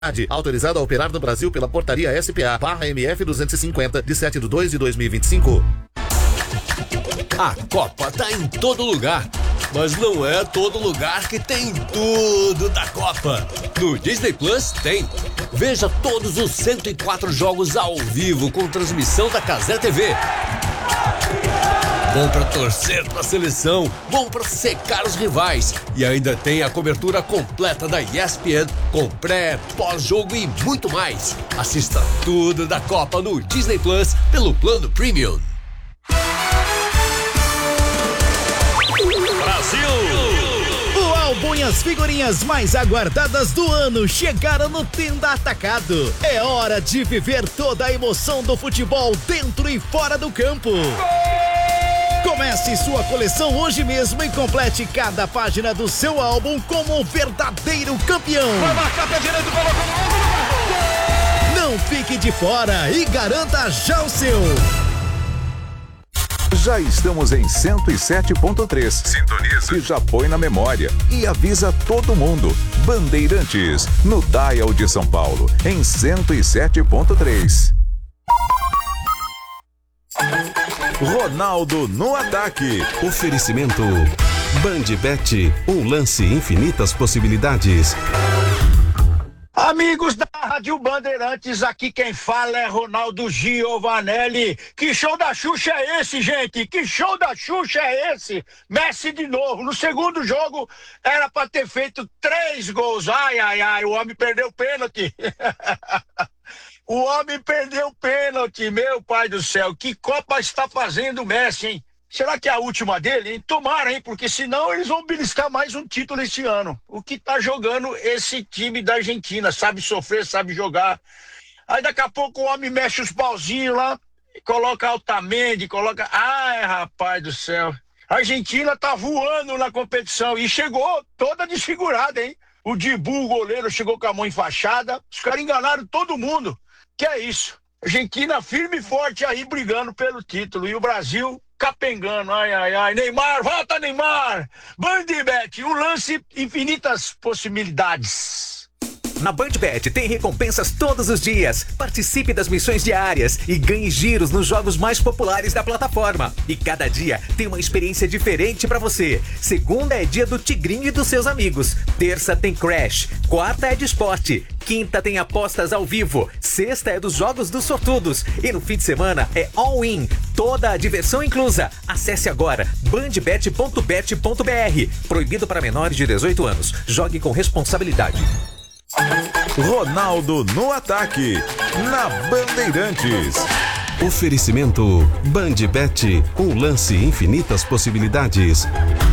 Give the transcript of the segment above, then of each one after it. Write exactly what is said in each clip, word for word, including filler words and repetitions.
Autorizado a operar no Brasil pela portaria S P A barra M F duzentos e cinquenta, de sete de dois de dois mil e vinte e cinco. A Copa tá em todo lugar, mas não é todo lugar que tem tudo da Copa. No Disney Plus tem. Veja todos os cento e quatro jogos ao vivo com transmissão da Cazé T V. Bom pra torcer pra seleção, bom pra secar os rivais. E ainda tem a cobertura completa da E S P N, com pré, pós-jogo e muito mais. Assista tudo da Copa no Disney Plus pelo plano Premium. Brasil! O álbum e as figurinhas mais aguardadas do ano chegaram no Tenda Atacado. É hora de viver toda a emoção do futebol dentro e fora do campo. Comece sua coleção hoje mesmo e complete cada página do seu álbum como um verdadeiro campeão. Vai marcar pé direito, colocou no ângulo. Não fique de fora e garanta já o seu. Já estamos em cento e sete ponto três. Sintoniza. E já põe na memória. E avisa todo mundo. Bandeirantes, no Dial de São Paulo, em cento e sete ponto três. Ronaldo no ataque. Oferecimento Bandbet, um lance infinitas possibilidades. Amigos da Rádio Bandeirantes, aqui quem fala é Ronaldo Giovanelli. Que show da Xuxa é esse, gente? Que show da Xuxa é esse? Messi de novo. No segundo jogo era pra ter feito três gols. Ai, ai, ai, o homem perdeu o pênalti. O homem perdeu o pênalti, meu pai do céu. Que Copa está fazendo o Messi, hein? Será que é a última dele, hein? Tomara, hein? Porque senão eles vão beliscar mais um título este ano. O que tá jogando esse time da Argentina? Sabe sofrer, sabe jogar. Aí daqui a pouco o homem mexe os pauzinhos lá, coloca Altamendi, coloca... Ai, rapaz do céu. A Argentina tá voando na competição e chegou toda desfigurada, hein? O Dibu, o goleiro, chegou com a mão enfaixada. Os caras enganaram todo mundo. Que é isso? Argentina firme e forte aí, brigando pelo título. E o Brasil capengando. Ai, ai, ai. Neymar, volta Neymar! Bandbet, um lance, infinitas possibilidades. Na Bandbet tem recompensas todos os dias. Participe das missões diárias e ganhe giros nos jogos mais populares da plataforma. E cada dia tem uma experiência diferente pra você. Segunda é dia do Tigrinho e dos seus amigos. Terça tem Crash. Quarta é de esporte. Quinta tem apostas ao vivo. Sexta é dos jogos dos sortudos. E no fim de semana é all-in. Toda a diversão inclusa. Acesse agora bandbet ponto bet ponto br. Proibido para menores de dezoito anos. Jogue com responsabilidade. Ronaldo no ataque, na Bandeirantes. Oferecimento Bandbet, um lance infinitas possibilidades.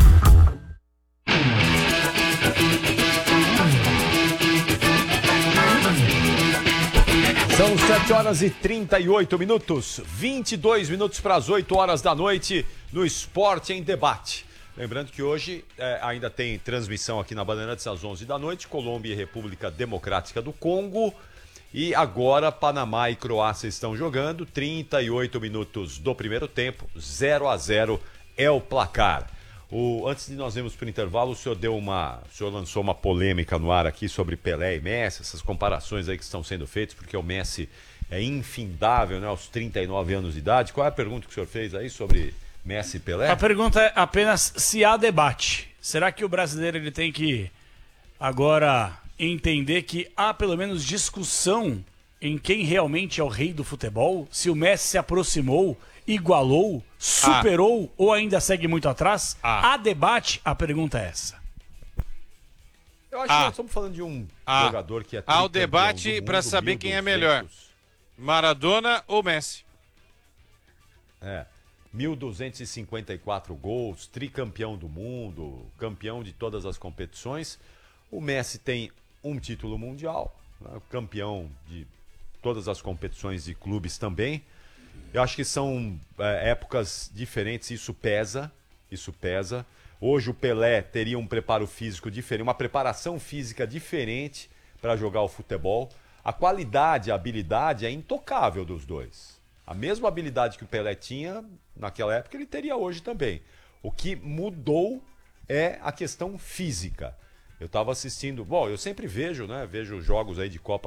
São sete horas e trinta e oito minutos, vinte e dois minutos para as oito horas da noite no Esporte em Debate. Lembrando que hoje é, ainda tem transmissão aqui na Bandeirantes às onze da noite, Colômbia e República Democrática do Congo. E agora Panamá e Croácia estão jogando, trinta e oito minutos do primeiro tempo, zero a zero é o placar. O, antes de nós irmos para o intervalo, o senhor deu uma, o senhor lançou uma polêmica no ar aqui sobre Pelé e Messi, essas comparações aí que estão sendo feitas, porque o Messi é infindável, né, aos trinta e nove anos de idade. Qual é a pergunta que o senhor fez aí sobre Messi e Pelé? A pergunta é apenas se há debate. Será que o brasileiro ele tem que agora entender que há pelo menos discussão em quem realmente é o rei do futebol? Se o Messi se aproximou, igualou, superou ah. ou ainda segue muito atrás? Ah. Há debate? A pergunta é essa. Eu acho ah. que nós estamos falando de um ah. jogador que é há o debate para saber quem é melhor. Maradona ou Messi? É. mil duzentos e cinquenta e quatro gols, tricampeão do mundo, campeão de todas as competições. O Messi tem um título mundial, né, campeão de todas as competições de clubes também. Eu acho que são é, épocas diferentes, isso pesa, isso pesa. Hoje o Pelé teria um preparo físico diferente, uma preparação física diferente para jogar o futebol. A qualidade, a habilidade é intocável dos dois. A mesma habilidade que o Pelé tinha naquela época, ele teria hoje também. O que mudou é a questão física. Eu tava assistindo, bom, eu sempre vejo, né? Vejo jogos aí de Copa